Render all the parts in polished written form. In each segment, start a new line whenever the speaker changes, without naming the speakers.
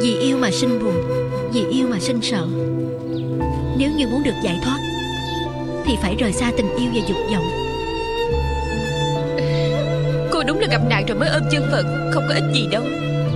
Vì yêu mà sinh buồn, vì yêu mà sinh sợ. Nếu như muốn được giải thoát thì phải rời xa tình yêu và dục vọng.
Cô đúng là gặp nạn rồi mới ôm chân phận, không có ích gì đâu.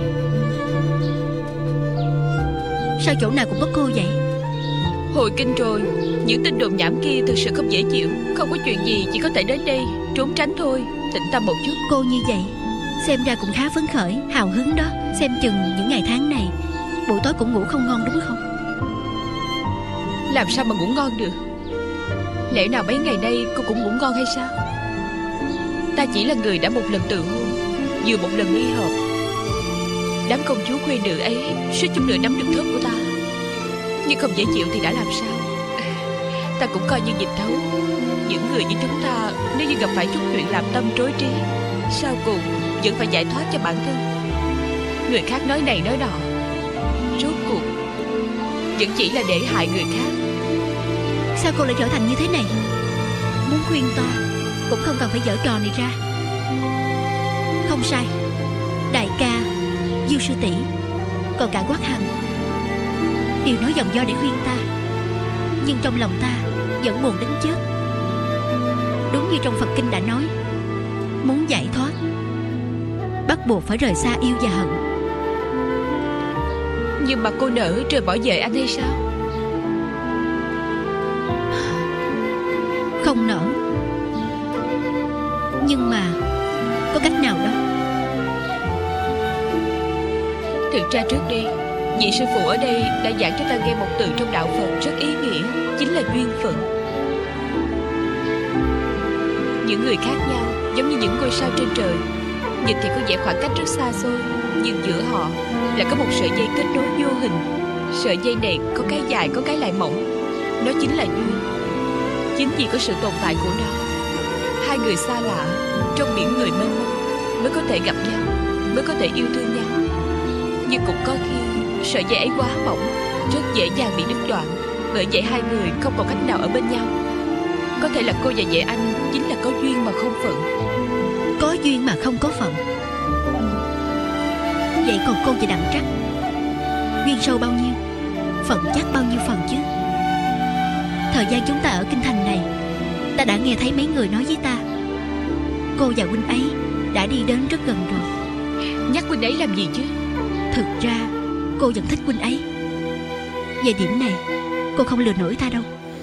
Sao chỗ nào cũng có cô vậy?
Hồi kinh rồi. Những tin đồn nhảm kia thực sự không dễ chịu. Không có chuyện gì, chỉ có thể đến đây trốn tránh thôi. Tĩnh tâm một chút.
Cô như vậy xem ra cũng khá phấn khởi, hào hứng đó. Xem chừng những ngày tháng này buổi tối cũng ngủ không ngon đúng không?
Làm sao mà ngủ ngon được? Lẽ nào mấy ngày nay cô cũng ngủ ngon hay sao? Ta chỉ là người đã một lần tự hôn, vừa một lần ly hợp. Đám công chúa khuê nữ ấy suýt chút nữa nắm được thớt của ta. Nhưng không dễ chịu thì đã làm sao? Ta cũng coi như nhìn thấu. Những người như chúng ta, nếu như gặp phải chút chuyện làm tâm rối trí, sau cùng vẫn phải giải thoát cho bản thân. Người khác nói này nói nọ, rốt cuộc vẫn chỉ là để hại người khác.
Sao cô lại trở thành như thế này? Muốn khuyên ta cũng không cần phải giở trò này ra. Không sai, đại ca, Dương sư tỷ, còn cả Quát Hằng đều nói dòng do để khuyên ta, nhưng trong lòng ta vẫn buồn đến chết. Đúng như trong Phật kinh đã nói, muốn giải thoát bắt buộc phải rời xa yêu và hận.
Nhưng mà cô nỡ rời bỏ về anh hay sao?
Không nỡ. Nhưng mà có cách nào đó.
Thực ra trước đây, vị sư phụ ở đây đã giảng cho ta nghe một từ trong đạo Phật rất ý nghĩa, chính là duyên phận. Những người khác nhau giống như những ngôi sao trên trời, nhìn thì có vẻ khoảng cách rất xa xôi, nhưng giữa họ là có một sợi dây kết nối vô hình. Sợi dây này có cái dài có cái lại mỏng. Nó chính là duyên. Chính vì có sự tồn tại của nó, hai người xa lạ trong biển người mênh mông mới có thể gặp nhau, mới có thể yêu thương nhau. Nhưng cũng có khi sợi dây ấy quá mỏng, rất dễ dàng bị đứt đoạn. Bởi vậy hai người không còn cách nào ở bên nhau. Có thể là cô và Vệ Anh chính là có duyên mà không phận.
Có duyên mà không có phận. Vậy còn cô và Đặng Trắc, duyên sâu bao nhiêu, phận chắc bao nhiêu phần chứ? Thời gian chúng ta ở kinh thành này, ta đã nghe thấy mấy người nói với ta, cô và huynh ấy đã đi đến rất gần rồi.
Nhắc huynh ấy làm gì chứ?
Thực ra cô vẫn thích huynh ấy. Về điểm này cô không lừa nổi ta đâu.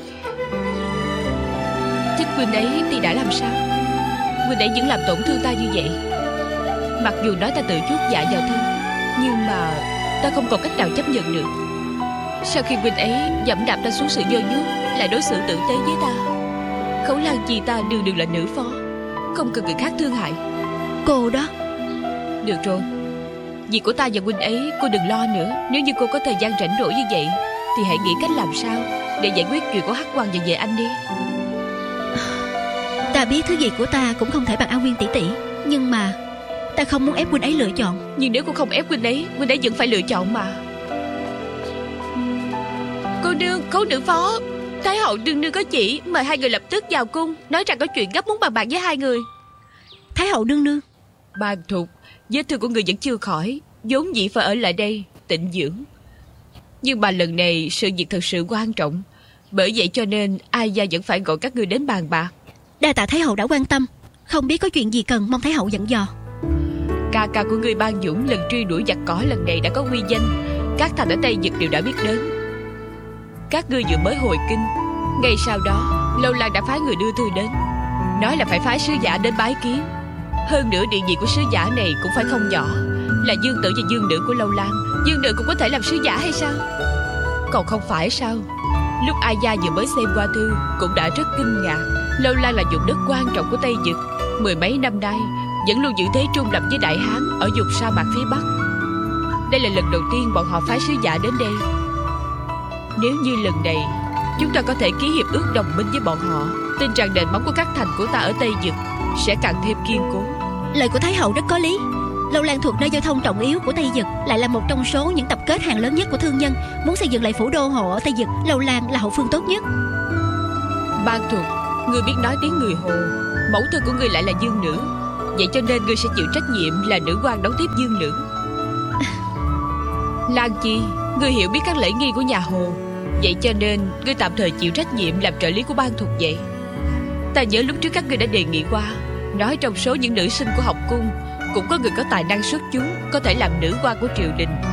Thích huynh ấy thì đã làm sao? Huynh ấy vẫn làm tổn thương ta như vậy. Mặc dù nói ta tự chuốc dạ vào thân, nhưng mà ta không còn cách nào chấp nhận được. Sau khi huynh ấy dẫm đạp ta xuống sự vô dốt, lại đối xử tử tế với ta. Khấu Lan Chi ta đường đường là nữ phó, không cần người khác thương hại.
Cô đó.
Được rồi, việc của ta và huynh ấy cô đừng lo nữa. Nếu như cô có thời gian rảnh rỗi như vậy thì hãy nghĩ cách làm sao để giải quyết chuyện của Hắc Quan và Vệ Anh đi.
Ta biết thứ gì của ta cũng không thể bằng An Nguyên tỷ tỷ, nhưng mà ta không muốn ép huynh ấy lựa chọn.
Nhưng nếu cô không ép huynh ấy vẫn phải lựa chọn mà. Cô nương, cố nữ phó, Thái hậu nương nương có chỉ mời hai người lập tức vào cung, nói rằng có chuyện gấp muốn bàn bạc với hai người.
Thái hậu nương nương?
Bàn Thục, vết thương của người vẫn chưa khỏi, vốn dĩ phải ở lại đây tịnh dưỡng. Nhưng mà lần này sự việc thật sự quan trọng, bởi vậy cho nên Ai gia vẫn phải gọi các ngươi đến bàn bạc.
Đa tạ Thái hậu đã quan tâm. Không biết có chuyện gì cần mong Thái hậu dặn dò.
Ca ca của ngươi Ban Dũng lần truy đuổi giặc cỏ lần này đã có uy danh, các thành ở Tây Vực đều đã biết đến. Các ngươi vừa mới hồi kinh, ngay sau đó Lâu Lan đã phái người đưa thư đến, nói là phải phái sứ giả đến bái kiến. Hơn nữa địa vị của sứ giả này cũng phải không nhỏ, là dương tử và dương nữ của Lâu Lan. Dương nữ cũng có thể làm sứ giả hay sao? Còn không phải sao? Lúc Ai gia vừa mới xem qua thư cũng đã rất kinh ngạc. Lâu Lan là vùng đất quan trọng của Tây Vực, mười mấy năm nay vẫn luôn giữ thế trung lập với Đại Hán ở vùng sa mạc phía Bắc. Đây là lần đầu tiên bọn họ phái sứ giả đến đây. Nếu như lần này chúng ta có thể ký hiệp ước đồng minh với bọn họ, tin rằng nền móng của các thành của ta ở Tây Vực sẽ càng thêm kiên cố.
Lời của Thái hậu rất có lý. Lâu Lan thuộc nơi giao thông trọng yếu của Tây Vực, lại là một trong số những tập kết hàng lớn nhất của thương nhân. Muốn xây dựng lại phủ đô hộ ở Tây Vực, Lâu Lan là hậu phương tốt nhất.
Ban Thục, ngươi biết nói tiếng người Hồ, mẫu thân của ngươi lại là dương nữ, vậy cho nên ngươi sẽ chịu trách nhiệm là nữ quan đón tiếp dương nữ. Lan Chi, ngươi hiểu biết các lễ nghi của nhà Hồ, vậy cho nên ngươi tạm thời chịu trách nhiệm làm trợ lý của ban thuộc vệ. Ta nhớ lúc trước các ngươi đã đề nghị qua, nói trong số những nữ sinh của học cung cũng có người có tài năng xuất chúng, có thể làm nữ quan của triều đình.